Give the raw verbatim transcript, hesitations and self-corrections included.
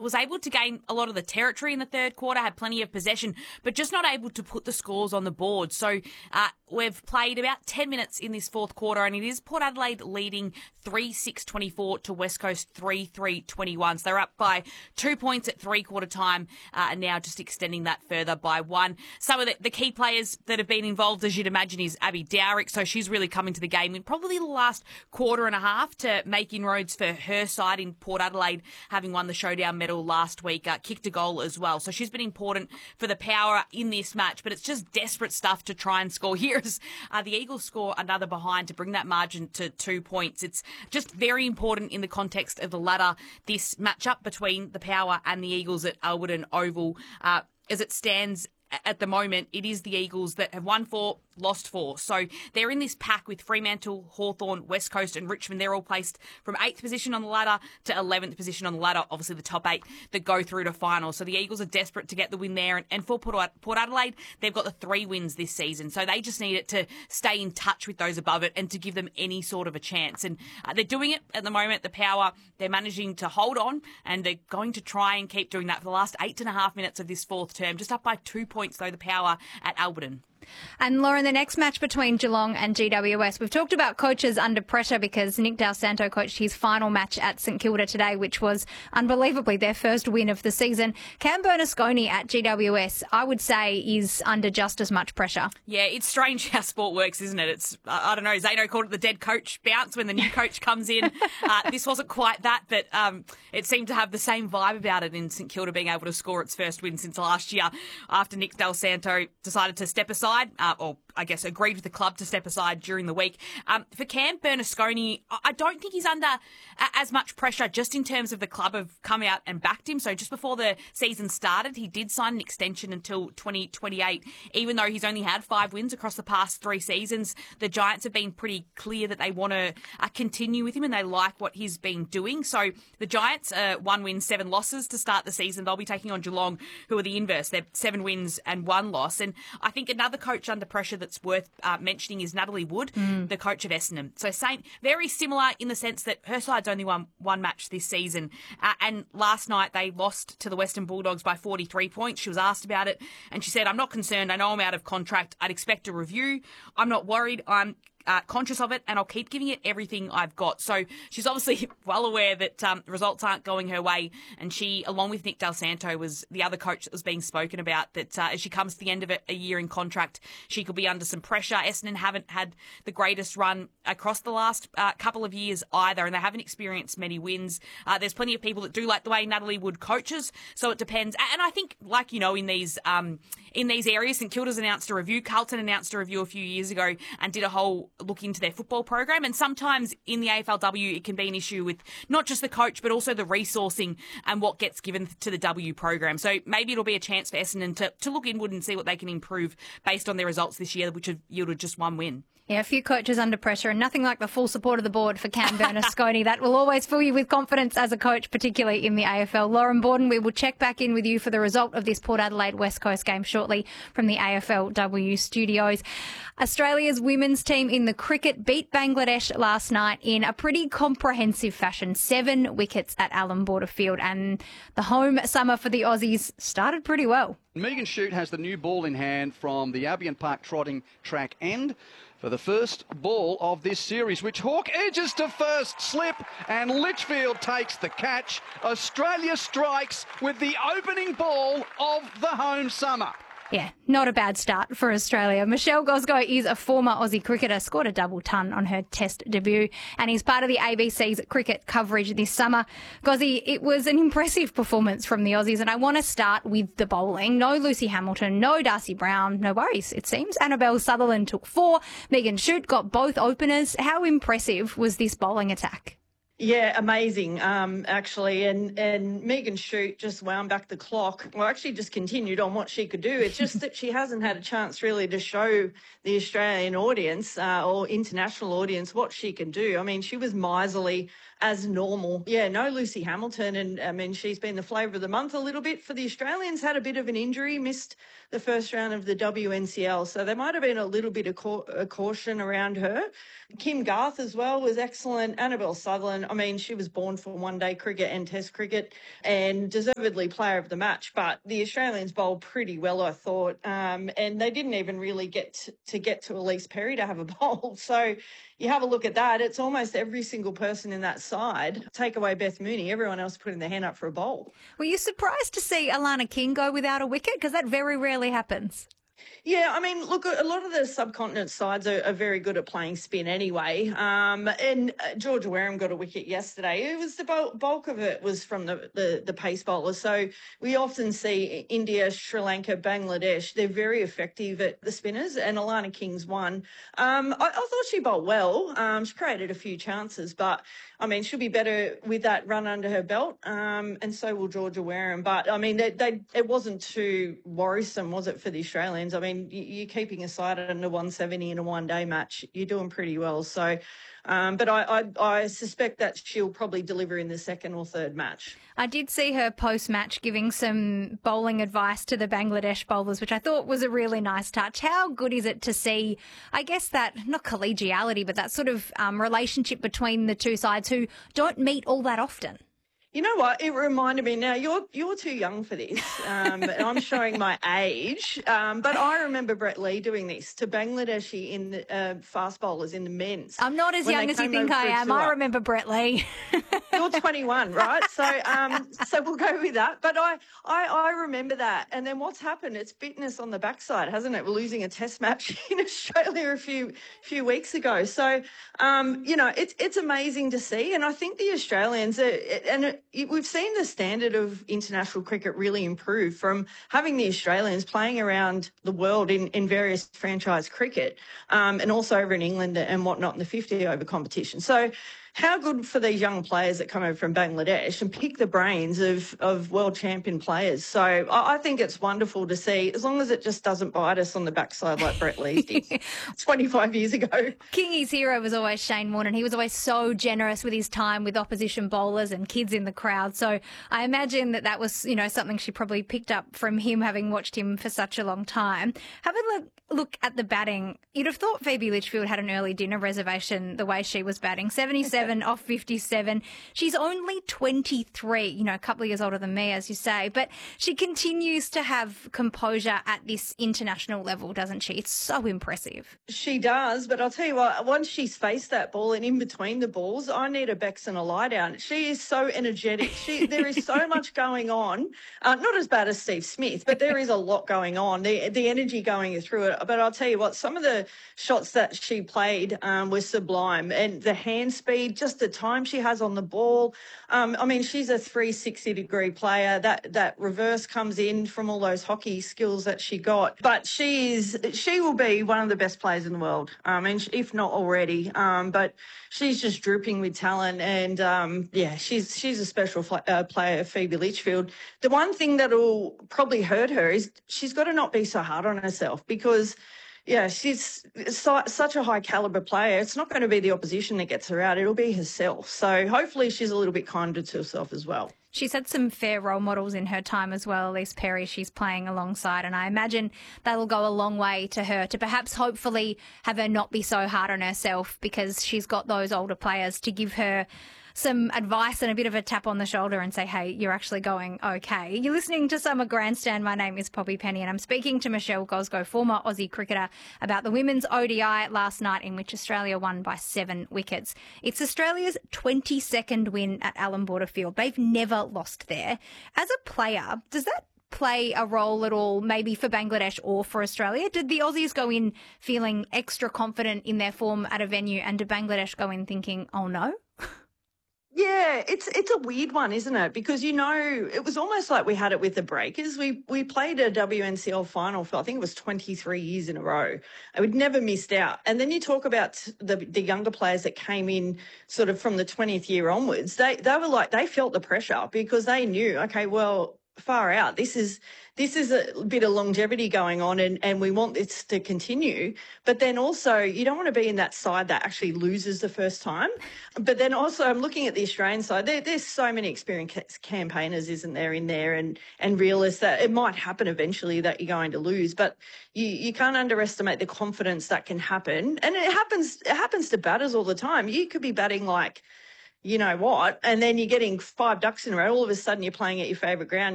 was able to gain a lot of the territory in the third quarter, had plenty of possession, but just not able to put the scores on the board. So uh, we've played about ten minutes in this fourth quarter, and it is Port Adelaide leading three six twenty-four to West Coast three three twenty-one. So they're up by two points at three-quarter time, uh, and now just extending that further by one. Some of the, the key players that have been involved, as you'd imagine, is Abby Dowrick. So she's really come into the game in probably the last quarter and a half to make inroads for her side in Port Adelaide, having won the showdown medal last week, uh, kicked a goal as well. So she's been important for the Power in this match, but it's just desperate stuff to try and score here as uh, the Eagles score another behind to bring that margin to two points. It's just very important in the context of the ladder, this matchup between the Power and the Eagles at Alberton Oval. Uh, as it stands at the moment, it is the Eagles that have won four, lost four. So they're in this pack with Fremantle, Hawthorn, West Coast and Richmond. They're all placed from eighth position on the ladder to eleventh position on the ladder, obviously the top eight that go through to final. So the Eagles are desperate to get the win there. And, and for Port, Port Adelaide, they've got the three wins this season. So they just need it to stay in touch with those above it and to give them any sort of a chance. And uh, they're doing it at the moment. The Power, they're managing to hold on, and they're going to try and keep doing that for the last eight and a half minutes of this fourth term, just up by two points, though, the Power at Alberton. And Lauren, the next match between Geelong and G W S, we've talked about coaches under pressure because Nick Dal Santo coached his final match at St Kilda today, which was unbelievably their first win of the season. Cam Bernasconi at G W S, I would say, is under just as much pressure. Yeah, it's strange how sport works, isn't it? It's, I don't know, Zano called it the dead coach bounce when the new coach comes in. Uh, this wasn't quite that, but um, it seemed to have the same vibe about it in St Kilda being able to score its first win since last year after Nick Dal Santo decided to step aside. Uh, or I guess agreed with the club to step aside during the week. Um, for Cam Bernasconi, I don't think he's under as much pressure just in terms of the club have come out and backed him. So just before the season started, he did sign an extension until twenty twenty-eight. Even though he's only had five wins across the past three seasons, the Giants have been pretty clear that they want to uh, continue with him and they like what he's been doing. So the Giants, uh, one win, seven losses to start the season. They'll be taking on Geelong, who are the inverse. They're seven wins and one loss. And I think another coach under pressure that's worth uh, mentioning is Natalie Wood, mm. the coach at Essendon. So same, very similar in the sense that her side's only won one match this season. Uh, and last night they lost to the Western Bulldogs by forty-three points. She was asked about it and she said, "I'm not concerned. I know I'm out of contract. I'd expect a review. I'm not worried. I'm Uh, conscious of it, and I'll keep giving it everything I've got." So she's obviously well aware that um, results aren't going her way, and she, along with Nick Dal Santo, was the other coach that was being spoken about, that uh, as she comes to the end of a, a year in contract, she could be under some pressure. Essendon haven't had the greatest run across the last uh, couple of years either, and they haven't experienced many wins. Uh, there's plenty of people that do like the way Natalie Wood coaches, so it depends. And I think, like you know, in these um, in these areas, St Kilda's announced a review, Carlton announced a review a few years ago and did a whole look into their football program. And sometimes in the A F L W, it can be an issue with not just the coach, but also the resourcing and what gets given to the W program. So maybe it'll be a chance for Essendon to, to look inward and see what they can improve based on their results this year, which have yielded just one win. Yeah, a few coaches under pressure and nothing like the full support of the board for Cam Bernasconi. That will always fill you with confidence as a coach, particularly in the A F L. Lauren Borden, we will check back in with you for the result of this Port Adelaide West Coast game shortly from the A F L W studios. Australia's women's team in the cricket beat Bangladesh last night in a pretty comprehensive fashion. Seven wickets at Allan Border Field, and the home summer for the Aussies started pretty well. Megan Shute has the new ball in hand from the Albion Park trotting track end for the first ball of this series, which Hawke edges to first slip and Litchfield takes the catch. Australia strikes with the opening ball of the home summer. Yeah, not a bad start for Australia. Michelle Gosgow is a former Aussie cricketer, scored a double ton on her test debut, and is part of the A B C's cricket coverage this summer. Gozzy, it was an impressive performance from the Aussies, and I want to start with the bowling. No Lucy Hamilton, no Darcy Brown, no worries, it seems. Annabelle Sutherland took four. Megan Shute got both openers. How impressive was this bowling attack? Yeah, amazing, um, actually. And, and Megan Shute just wound back the clock. Well, actually just continued on what she could do. It's just that she hasn't had a chance really to show the Australian audience uh, or international audience what she can do. I mean, she was miserly as normal. Yeah, no Lucy Hamilton. And I mean, she's been the flavour of the month a little bit for the Australians, had a bit of an injury, missed the first round of the W N C L. So there might have been a little bit of ca- a caution around her. Kim Garth as well was excellent. Annabelle Sutherland, I mean, she was born for one-day cricket and test cricket and deservedly player of the match. But the Australians bowled pretty well, I thought. Um, and they didn't even really get to, to get to Elise Perry to have a bowl. So you have a look at that. It's almost every single person in that side. Take away Beth Mooney, everyone else putting their hand up for a bowl. Were you surprised to see Alana King go without a wicket? Because that very rarely happens. Yeah, I mean, look, a lot of the subcontinent sides are, are very good at playing spin anyway. Um, and uh, Georgia Wareham got a wicket yesterday. It was the bulk, bulk of it was from the, the, the pace bowlers. So we often see India, Sri Lanka, Bangladesh. They're very effective at the spinners, and Alana King's one. Um, I, I thought she bowled well. Um, she created a few chances, but I mean, she'll be better with that run under her belt. Um, and so will Georgia Wareham. But I mean, they, they, it wasn't too worrisome, was it, for the Australians? I mean, you're keeping a side under one seventy in a one-day match. You're doing pretty well. So, um, but I, I, I suspect that she'll probably deliver in the second or third match. I did see her post-match giving some bowling advice to the Bangladesh bowlers, which I thought was a really nice touch. How good is it to see, I guess, that, not collegiality, but that sort of um, relationship between the two sides who don't meet all that often? You know what? It reminded me. Now you're you're too young for this, um, and I'm showing my age. Um, but I remember Brett Lee doing this to Bangladeshi in the uh, fast bowlers in the men's. I'm not as young as you think I am. I remember Brett Lee. You're twenty-one, right? So, um, so we'll go with that. But I, I, I remember that. And then what's happened? It's bitten us on the backside, hasn't it? We're losing a Test match in Australia a few few weeks ago. So, um, you know, it's it's amazing to see. And I think the Australians are, and it, we've seen the standard of international cricket really improve from having the Australians playing around the world in, in various franchise cricket, um, and also over in England and whatnot in the fifty over competition. So how good for these young players that come over from Bangladesh and pick the brains of, of world champion players. So I, I think it's wonderful to see, as long as it just doesn't bite us on the backside like Brett Lee did twenty-five years ago. Kingy's hero was always Shane Warne, and he was always so generous with his time with opposition bowlers and kids in the crowd. So I imagine that that was, you know, something she probably picked up from him, having watched him for such a long time. Having a look, look at the batting, you'd have thought Phoebe Litchfield had an early dinner reservation the way she was batting. seventy-seven off fifty-seven. She's only twenty-three, you know, a couple of years older than me, as you say, but she continues to have composure at this international level, doesn't she? It's so impressive. She does, but I'll tell you what, once she's faced that ball and in between the balls, I need a Bex and a lie down. She is so energetic. She, there is so much going on. Uh, not as bad as Steve Smith, but there is a lot going on. The, the energy going through it. But I'll tell you what, some of the shots that she played um, were sublime, and the hand speed, just the time she has on the ball. Um, I mean, she's a three sixty degree player. That that reverse comes in from all those hockey skills that she got. But she is, she will be one of the best players in the world. I mean, if not already. Um, but she's just drooping with talent, and um, yeah, she's she's a special fl- uh, player, Phoebe Litchfield. The one thing that'll probably hurt her is she's got to not be so hard on herself, because yeah, she's so, such a high caliber player. It's not going to be the opposition that gets her out. It'll be herself. So hopefully she's a little bit kinder to herself as well. She's had some fair role models in her time as well. Elise Perry, she's playing alongside, and I imagine that'll go a long way to her to perhaps hopefully have her not be so hard on herself, because she's got those older players to give her some advice and a bit of a tap on the shoulder and say, hey, you're actually going okay. You're listening to Summer Grandstand. My name is Poppy Penny, and I'm speaking to Michelle Gosgo, former Aussie cricketer, about the women's O D I last night, in which Australia won by seven wickets. It's Australia's twenty-second win at Allan Border Field. They've never lost there. As a player, does that play a role at all, maybe for Bangladesh or for Australia? Did the Aussies go in feeling extra confident in their form at a venue, and did Bangladesh go in thinking, oh no? Yeah, it's it's a weird one, isn't it? Because, you know, it was almost like we had it with the Breakers. We we played a W N C L final for, I think it was twenty-three years in a row. And we'd never missed out. And then you talk about the the younger players that came in sort of from the twentieth year onwards. They they were like, they felt the pressure, because they knew, okay, well, far out. This is this is a bit of longevity going on, and, and we want this to continue. But then also, you don't want to be in that side that actually loses the first time. But then also, I'm looking at the Australian side. There, there's so many experienced campaigners, isn't there, in there, and and realists that it might happen eventually that you're going to lose. But you, you can't underestimate the confidence that can happen. And it happens. It happens to batters all the time. You could be batting like, you know what, and then you're getting five ducks in a row. All of a sudden, you're playing at your favourite ground.